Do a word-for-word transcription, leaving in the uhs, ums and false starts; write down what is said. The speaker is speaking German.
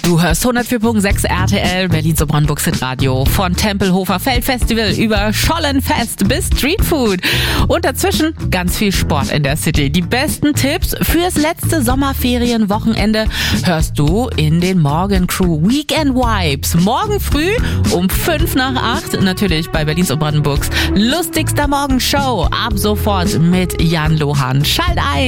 Du hörst hundertvier Komma sechs R T L, Berlin-Brandenburgs Hitradio. Von Tempelhofer Feldfestival über Schollenfest bis Streetfood. Und dazwischen ganz viel Sport in der City. Die besten Tipps fürs letzte Sommerferienwochenende hörst du in den Morgencrew Weekend Vibes. Morgen früh um fünf nach acht, natürlich bei Berlins und Brandenburgs lustigster Morgenshow. Ab sofort mit Jan Lohan. Schalt ein!